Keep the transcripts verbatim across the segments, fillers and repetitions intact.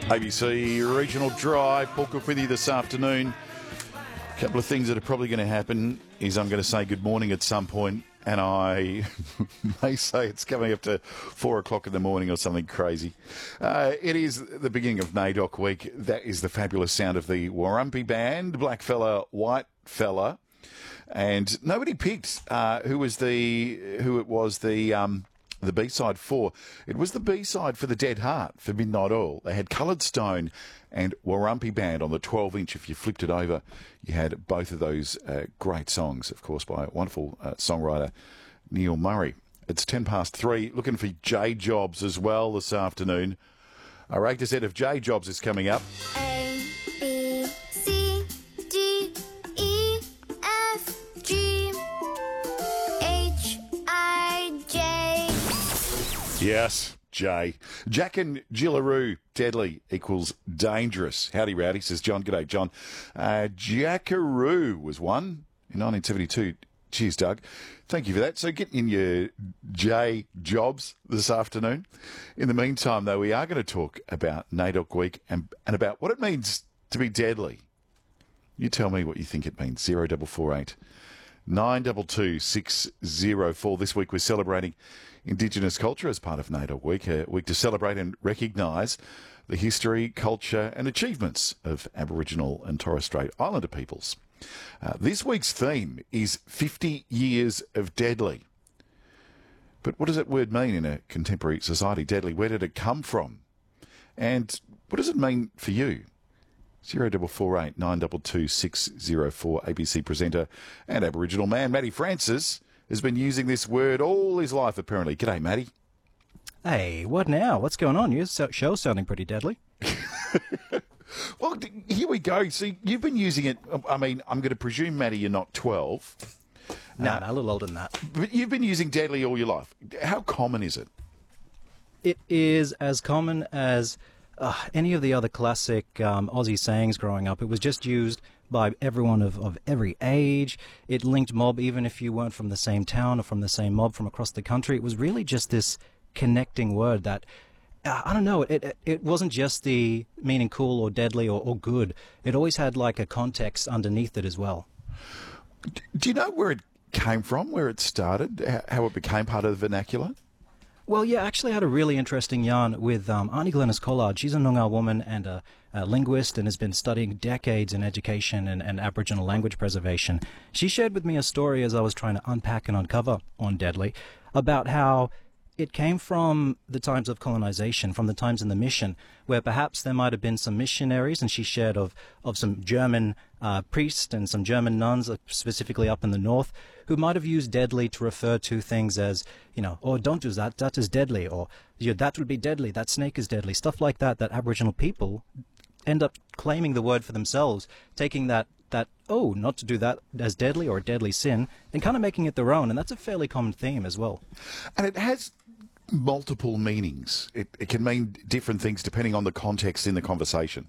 A B C Regional Drive. Paul Cook with you this afternoon. A couple of things that are probably going to happen is I'm going to say good morning at some point, and I may say it's coming up to four o'clock in the morning or something crazy. Uh, it is the beginning of NAIDOC week. That is the fabulous sound of the Warumpi Band, Black Fella, White Fella, and nobody picked uh, who was the who it was the. Um, The B-side for. It was the B-side for The Dead Heart for Midnight Oil. They had Coloured Stone and Warumpi Band on the twelve inch. If you flipped it over, you had both of those uh, great songs, of course, by a wonderful uh, songwriter, Neil Murray. It's ten past three. Looking for J Jobs as well this afternoon. Our A to Z of J Jobs is coming up. A, B, C, D, E, F, G, H, I, J. Yes, Jay. Jack and Jillaroo, deadly equals dangerous. Howdy, Rowdy, says John. G'day, John. Uh, Jackaroo was one in nineteen seventy-two. Cheers, Doug. Thank you for that. So getting in your J Jobs this afternoon. In the meantime, though, we are going to talk about NAIDOC week and, and about what it means to be deadly. You tell me what you think it means. Zero double four eight nine two two six zero four. This week we're celebrating Indigenous culture as part of NAIDOC week, a week to celebrate and recognise the history, culture and achievements of Aboriginal and Torres Strait Islander peoples. Uh, this week's theme is fifty years of deadly. But what does that word mean in a contemporary society, deadly? Where did it come from? And what does it mean for you? Zero double four eight nine two two six zero four. A B C presenter and Aboriginal man Matty Francis has been using this word all his life, apparently. G'day, Matty. Hey, what now? What's going on? Your so- show's sounding pretty deadly. Well, here we go. See, you've been using it. I mean, I'm going to presume, Matty, you're not twelve. No, Uh, no, a little older than that. But you've been using deadly all your life. How common is it? It is as common as uh, any of the other classic um, Aussie sayings growing up. It was just used by everyone of, of every age. It linked mob even if you weren't from the same town or from the same mob from across the country. It was really just this connecting word that, uh, I don't know, it, it it wasn't just the meaning cool or deadly or, or good. It always had like a context underneath it as well. Do you know where it came from, where it started, how- how it became part of the vernacular? Well, yeah, I actually had a really interesting yarn with um, Auntie Glenys Collard. She's a Noongar woman and a, a linguist and has been studying decades in education and, and Aboriginal language preservation. She shared with me a story as I was trying to unpack and uncover on Deadly about how it came from the times of colonization, from the times in the mission, where perhaps there might have been some missionaries, and she shared of, of some German uh, priests and some German nuns, uh, specifically up in the north, who might have used deadly to refer to things as, you know, oh, don't do that, that is deadly, or you know, that would be deadly, that snake is deadly, stuff like that, that Aboriginal people end up claiming the word for themselves, taking that, that oh, not to do that as deadly or a deadly sin, and kind of making it their own, and that's a fairly common theme as well. And it has multiple meanings. It, it can mean different things depending on the context in the conversation.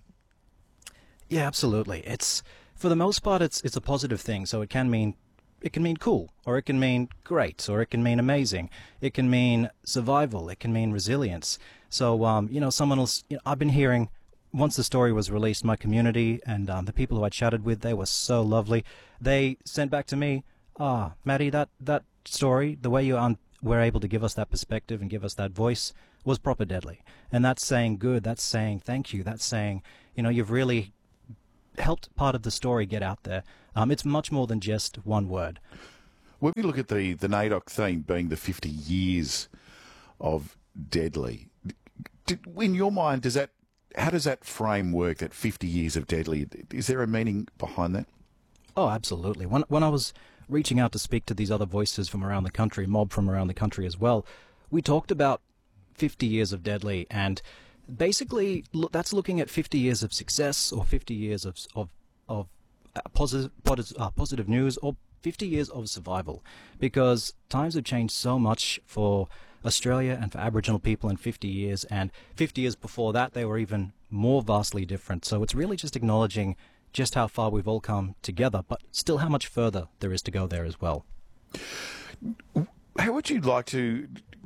Yeah, absolutely. It's for the most part, it's it's a positive thing. So it can mean it can mean cool, or it can mean great, or it can mean amazing. It can mean survival. It can mean resilience. So um, you know, someone else. You know, I've been hearing. Once the story was released, my community and um, the people who I chatted with, they were so lovely. They sent back to me, ah, Matty, that that story, the way you un- were able to give us that perspective and give us that voice was proper deadly. And that's saying good. That's saying thank you. That's saying, you know, you've really helped part of the story get out there. Um, it's much more than just one word. When we look at the, the NAIDOC theme being the fifty years of deadly, did, in your mind, does that, how does that frame work, that fifty years of deadly? Is there a meaning behind that? Oh, absolutely. When when I was reaching out to speak to these other voices from around the country, mob from around the country as well, we talked about fifty years of deadly, and basically look, that's looking at fifty years of success or fifty years of of of uh, positive uh, positive news or fifty years of survival, because times have changed so much for Australia and for Aboriginal people in fifty years, and fifty years before that they were even more vastly different. So it's really just acknowledging just how far we've all come together, but still how much further there is to go there as well. How would you like to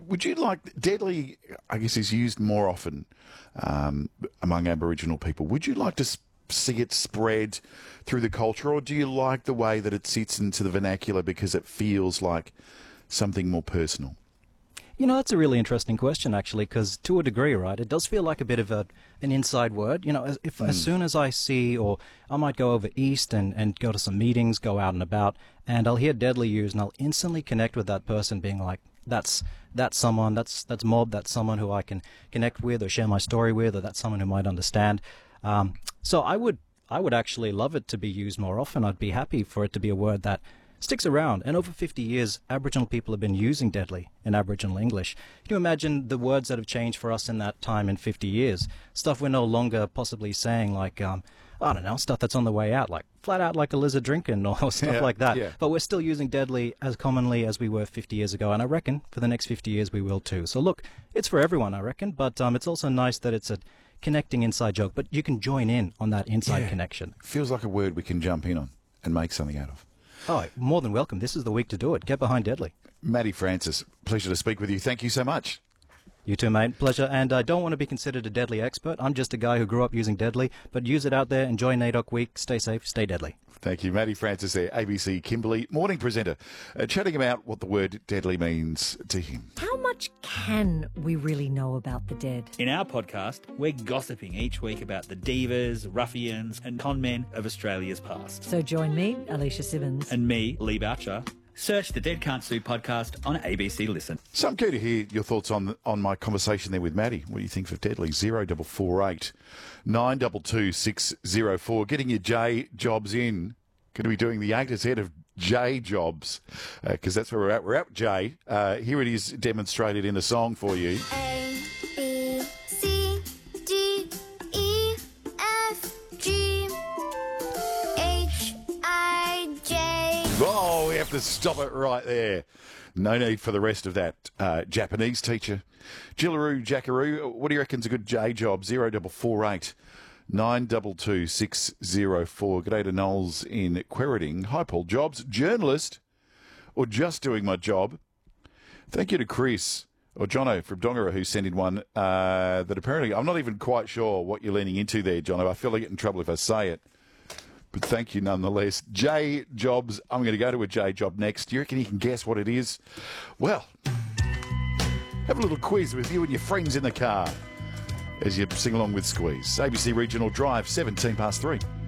would you like deadly? I guess is used more often um, among Aboriginal people. Would you like to s- see it spread through the culture, or do you like the way that it sits into the vernacular because it feels like something more personal? You know, that's a really interesting question, actually, because to a degree, right, it does feel like a bit of a an inside word. You know, as, if, mm. as soon as I see, or I might go over east and, and go to some meetings, go out and about, and I'll hear deadly used, and I'll instantly connect with that person being like, that's that's someone, that's that's mob, that's someone who I can connect with or share my story with, or that's someone who might understand. Um, so I would I would actually love it to be used more often. I'd be happy for it to be a word that sticks around. And over fifty years, Aboriginal people have been using deadly in Aboriginal English. Can you imagine the words that have changed for us in that time in fifty years? Stuff we're no longer possibly saying, like, um, I don't know, stuff that's on the way out, like flat out like a lizard drinking or stuff yeah, like that. Yeah. But we're still using deadly as commonly as we were fifty years ago. And I reckon for the next fifty years we will too. So look, it's for everyone, I reckon. But um, it's also nice that it's a connecting inside joke. But you can join in on that inside yeah. connection. Feels like a word we can jump in on and make something out of. Oh, more than welcome. This is the week to do it. Get behind deadly. Maddie Francis, pleasure to speak with you. Thank you so much. You too, mate. Pleasure. And I don't want to be considered a deadly expert. I'm just a guy who grew up using deadly. But use it out there. Enjoy N A I D O C week. Stay safe. Stay deadly. Thank you. Maddie Francis there, A B C Kimberley, morning presenter, uh, chatting about what the word deadly means to him. How much can we really know about the dead? In our podcast, we're gossiping each week about the divas, ruffians and con men of Australia's past. So join me, Alicia Simmons. And me, Lee Boucher. Search the Dead Can't Sue podcast on A B C Listen. So I'm keen to hear your thoughts on on my conversation there with Maddie. What do you think of deadly? Zero double four eight nine double two six zero four. Getting your J jobs in. Going to be doing the A to Z of J jobs because uh, that's where we're at. We're at J. Uh, here it is demonstrated in a song for you. A, B, C, D, E, F, G, H, I, J. Oh, we have to stop it right there. No need for the rest of that. Uh, Japanese teacher. Jillaroo, Jackaroo, what do you reckon's a good J job? Zero double four eight nine double two six zero four. G'day to Knowles in Quairading. Hi, Paul. Jobs, journalist, or just doing my job. Thank you to Chris or Jono from Dongara who sent in one uh, that apparently, I'm not even quite sure what you're leaning into there, Jono. I feel like I get in trouble if I say it. But thank you nonetheless. J jobs. I'm going to go to a J job next. Do you reckon you can guess what it is? Well, have a little quiz with you and your friends in the car as you sing along with Squeeze. A B C Regional Drive, seventeen past three.